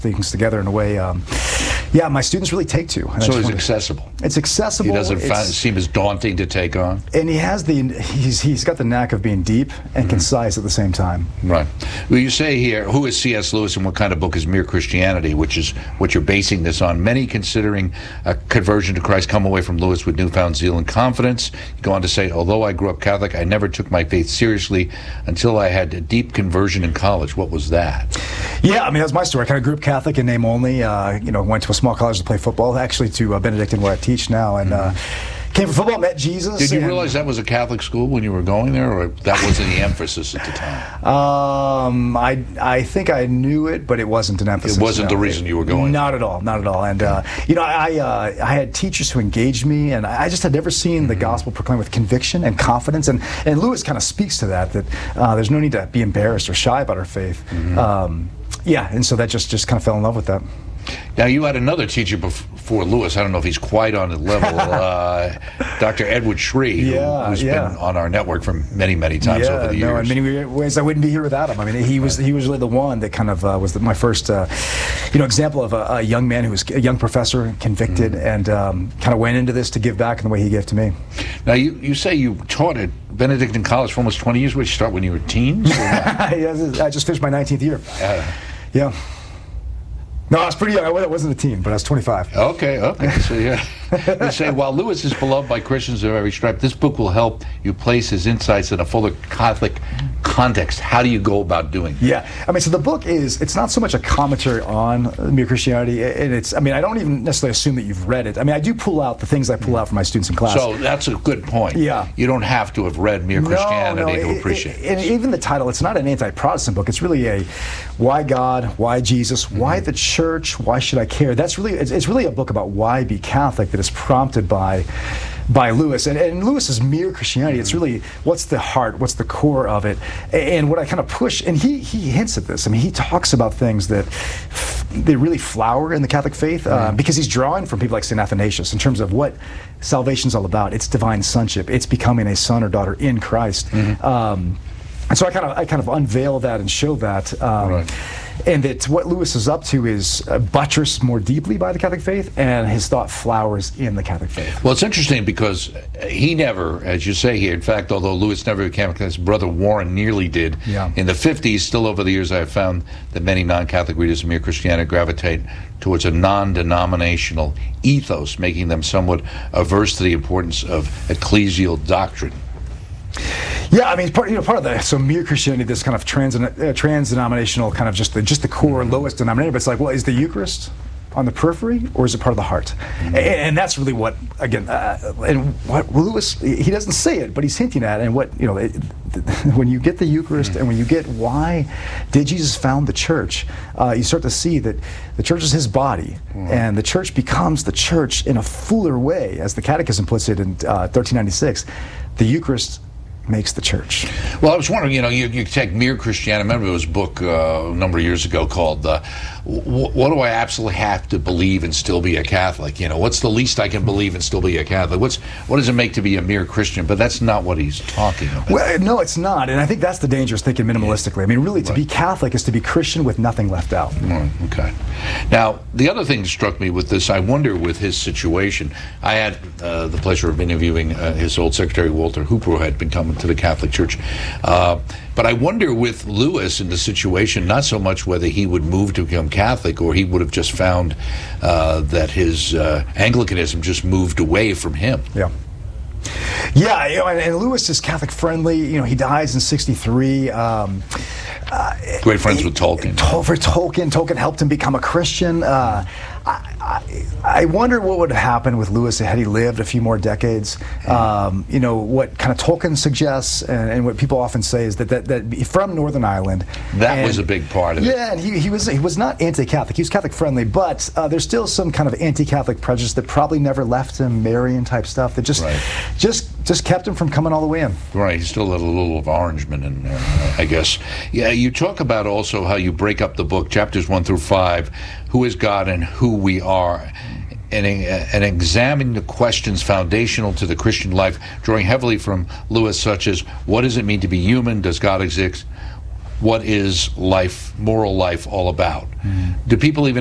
things together in a way, my students really take to. So it's accessible. It's accessible. He doesn't seem as daunting to take on. And he's got the knack of being deep and concise at the same time. Right. Well, you say here, who is C.S. Lewis and what kind of book is Mere Christianity, which is what you're basing this on? Many considering a conversion to Christ come away from Lewis with newfound zeal and confidence. You go on to say, although I grew up Catholic, I never took my faith seriously until I had a deep conversion in college. What was that? Yeah, I mean, that's my story. I kind of grew up Catholic in name only. Went to a small college to play football, actually to Benedictine, where I teach now, and came for football, met Jesus. Did you realize that was a Catholic school when you were going there, or that wasn't the emphasis at the time? I think I knew it, but it wasn't an emphasis. It wasn't the reason you were going? Not at all, not at all. And, I had teachers who engaged me, and I just had never seen the gospel proclaimed with conviction and confidence, and Lewis kind of speaks to that there's no need to be embarrassed or shy about our faith. And so that just kind of fell in love with that. Now, you had another teacher before Lewis. I don't know if he's quite on the level. Dr. Edward Shree, who's been on our network for many, many times over the years. No, in many ways, I wouldn't be here without him. I mean, he was really the one that kind of was my first, example of a young man who was a young professor, convicted, and kind of went into this to give back in the way he gave to me. Now, you say you taught at Benedictine College for almost 20 years. Did you start when you were teens? I just finished my 19th year. Yeah. No, I was pretty young. I wasn't a teen, but I was 25. Okay. So, you say, while Lewis is beloved by Christians of every stripe, this book will help you place his insights in a fuller Catholic context. How do you go about doing that? Yeah. I mean, so the book it's not so much a commentary on Mere Christianity, and I don't even necessarily assume that you've read it. I mean, I do pull out the things I pull out for my students in class. So that's a good point. Yeah. You don't have to have read Mere Christianity to appreciate it. And even the title, it's not an anti-Protestant book. It's really a why God, why Jesus, why the church, why should I care? That's really, it's really a book about why be Catholic that is prompted by Lewis. And Lewis's Mere Christianity, it's really what's the heart, what's the core of it. And what I kind of push, and he hints at this. I mean, he talks about things that they really flower in the Catholic faith because he's drawing from people like St. Athanasius in terms of what salvation's all about. It's divine sonship. It's becoming a son or daughter in Christ. And so I kind of unveil that and show that. And that what Lewis is up to is buttressed more deeply by the Catholic faith, and his thought flowers in the Catholic faith. Well, it's interesting because he never, as you say here, in fact, although Lewis never became a Catholic, his brother Warren nearly did. In the 50s, still over the years, I have found that many non-Catholic readers of Mere Christianity gravitate towards a non-denominational ethos, making them somewhat averse to the importance of ecclesial doctrine. Yeah, I mean, part of the Mere Christianity, this kind of trans-denominational kind of just the core lowest denominator. But it's like, well, is the Eucharist on the periphery, or is it part of the heart? And that's really what, again, and what Lewis, he doesn't say it, but he's hinting at, and what, when you get the Eucharist and when you get why did Jesus found the church, you start to see that the church is his body, and the church becomes the church in a fuller way, as the Catechism puts it in 1396. The Eucharist makes the church. Well, I was wondering, you take Mere Christianity. I remember there was a book a number of years ago called What Do I Absolutely Have to Believe and Still Be a Catholic? What's the least I can believe and still be a Catholic? What does it make to be a mere Christian? But that's not what he's talking about. Well, no, it's not. And I think that's the dangerous thinking minimalistically. I mean, really, to be Catholic is to be Christian with nothing left out. Okay. Now, the other thing that struck me with this, I wonder with his situation, I had the pleasure of interviewing his old secretary, Walter Hooper, who had been coming to the Catholic Church. But I wonder with Lewis in the situation, not so much whether he would move to become Catholic or he would have just found that his Anglicanism just moved away from him. Yeah, and Lewis is Catholic friendly. He dies in '63. Great friends with Tolkien. Tolkien helped him become a Christian. I wonder what would have happened with Lewis had he lived a few more decades. What kind of Tolkien suggests, and what people often say is that from Northern Ireland. That was a big part of it. Yeah, and he was not anti-Catholic. He was Catholic friendly, but there's still some kind of anti-Catholic prejudice that probably never left him, Marian type stuff that just kept him from coming all the way in. Right, he still had a little of Orangeman in there, I guess. Yeah, you talk about also how you break up the book, chapters 1 through 5, who is God and who we are, and examine the questions foundational to the Christian life, drawing heavily from Lewis, such as, what does it mean to be human? Does God exist? what is life, moral life, all about? Do people even